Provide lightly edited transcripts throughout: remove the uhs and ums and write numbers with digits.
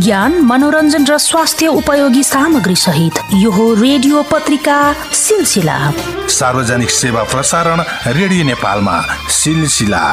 ज्ञान, मनोरञ्जन र स्वास्थ्य उपयोगी सामग्री सहित यो हो रेडियो पत्रिका सिलसिला। सार्वजनिक सेवा प्रसारण रेडियो नेपालमा सिलसिला।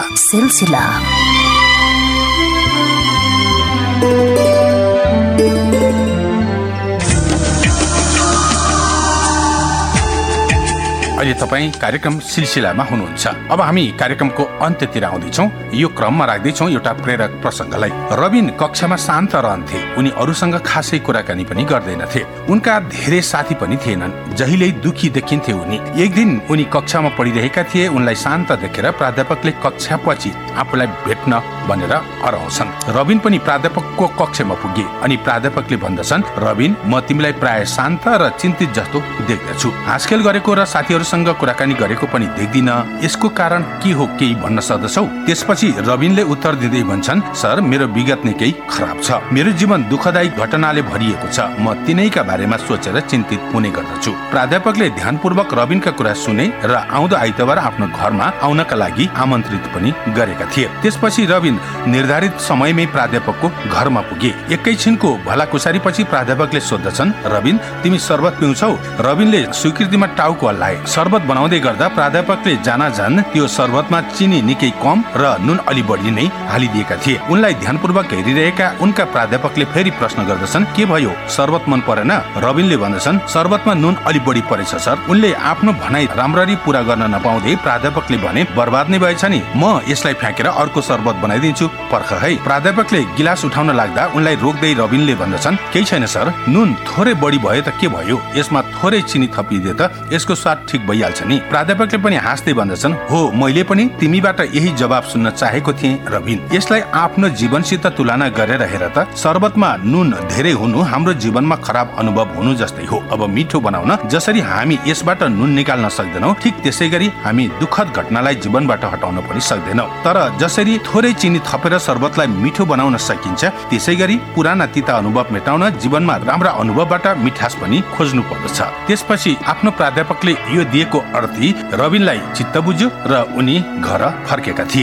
अहिले तपाईँ कार्यक्रम सिलसिलामा हुनुहुन्छ। अब हामी कार्यक्रमको अन्त्यतिर आउँदैछौँ। यो क्रममा राख्दैछौँ एउटा प्रेरक प्रसङ्गलाई। रबिन कक्षामा शान्त रहन्थे। उनी अरूसँग खासै कुराकानी पनि गर्दैनथे। उनका धेरै साथी पनि थिएनन्। जहिल्यै दुखी देखिन्थे उनी। एक दिन उनी कक्षामा पढिरहेका थिए। उनलाई शान्त देखेर प्राध्यापकले कक्षापछि आफूलाई भेट्न भनेर हराउँछन्। रबिन पनि प्राध्यापकको कक्षामा पुगे अनि प्राध्यापकले भन्दछन्, रबिन, म तिमीलाई प्राय शान्त र चिन्तित जस्तो देख्दछु। हाँसखेल गरेको र साथीहरूसँग कुराकानी गरेको पनि देख्दिन। यसको कारण के हो, केही भन्न सक्दछौ? त्यसपछि रबिनले उत्तर दिँदै भन्छन्, सर, मेरो विगत नै केही खराब छ। मेरो जीवन दुःखदायी घटनाले भरिएको छ। म तिनैका बारेमा सोचेर चिन्तित हुने गर्दछु। प्राध्यापकले ध्यानपूर्वक रबिनका कुरा सुने र आउँदो आइतबार आफ्नो घरमा आउनका लागि आमन्त्रित पनि गरेका थिए। त्यसपछि रबिन निर्धारित समयमै प्राध्यापकको घरमा पुगे। एकैछिनको भलाकुसारीपछि प्राध्यापकले सोध्दछन्, रबिन, तिमी शरबत पिउँछौ? रबिनले स्वीकृतिमा टाउको हल्लाए। शरबत बनाउँदै गर्दा प्राध्यापकले जानाजान त्यो शरबतमा चिनी निकै कम र नुन अलि बढी नै हालिदिएका थिए। उनलाई ध्यानपूर्वक हेरिरहेका उनका प्राध्यापकले फेरि प्रश्न गर्दछन्, के भयो, शरबत मन परेन? रबिनले भन्दछन्, शरबतमा नुन अलि बढी परेछ सर। उनले आफ्नो भनाइ राम्ररी पूरा गर्न नपाउँदै प्राध्यापकले भने, बर्बाद नै भएछ नि, म यसलाई फ्याँकेर अर्को शरबत बनाइदिन्छु, पर्ख है। प्राध्यापकले गिलास उठाउन लाग्दा उनलाई रोक्दै रबिनले भन्दछन्, केही छैन सर, नुन थोरै बढी भयो त के भयो, यसमा थोरै चिनी थपिदिए त यसको स्वाद ठिक भइहाल्छ नि। प्राध्यापकले पनि हाँस्दै भन्दछन्, हो, मैले पनि तिमीबाट यही जवाब सुन्न चाहेको थिएँ रबिन। यसलाई आफ्नो जीवनसित तुलना गरेर हेर त, शरबतमा नुन धेरै हुनु हाम्रो जीवनमा खराब अनुभव हुनु जस्तै हो। अब मिठो बनाउन जसरी हामी यसबाट नुन निकाल्न सक्दैनौ, ठिक त्यसै गरी हामी दुःखद घटनालाई जीवनबाट हटाउन पनि सक्दैनौ। तर जसरी थोरै चिनी थपेर शरबतलाई मिठो बनाउन सकिन्छ, त्यसै गरी पुराना तिता अनुभव मेटाउन जीवनमा राम्रा अनुभवबाट मिठास पनि खोज्नु पर्दछ। त्यसपछि आफ्नो प्राध्यापकले यो दिएको अर्थी रबिनलाई चित्त बुझ्यो र उनी घर फर्केका थिए।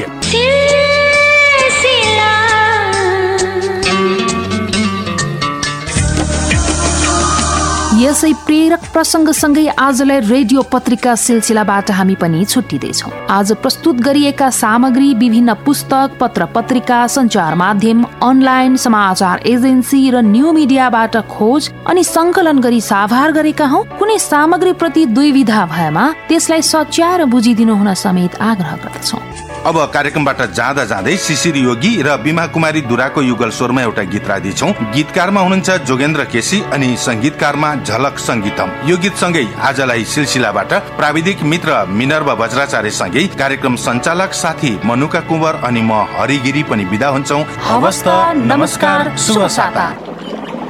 यसै प्रेरक प्रसङ्गसँगै आजलाई रेडियो पत्रिका सिलसिलाबाट हामी पनि छुट्टिँदैछौँ। आज प्रस्तुत गरिएका सामग्री विभिन्न पुस्तक, पत्र पत्रिका, सञ्चार माध्यम, अनलाइन समाचार एजेन्सी र न्यू मिडियाबाट खोज अनि संकलन गरी साभार गरेका हौं। कुनै सामग्री प्रति दुविधा भएमा त्यसलाई सच्याएर बुझिदिनु हुन समेत आग्रह गर्दछौँ। अब कार्यक्रमबाट जाँदा जाँदै शिशिर योगी र बिमा कुमारी दुराको युगल स्वरमा एउटा गीत राख्दैछौँ। गीतकारमा हुनुहुन्छ जोगेन्द्र केसी अनि संगीतकारमा झलक संगीतम। यो गीतसँगै आजलाई सिलसिलाबाट प्राविधिक मित्र मिनर्वा वज्राचार्य सँगै कार्यक्रम सञ्चालक साथी मनुका कुँवर अनि म हरिगिरी पनि बिदा हुन्छौँ। हवस् त, नमस्कार, शुभ साता।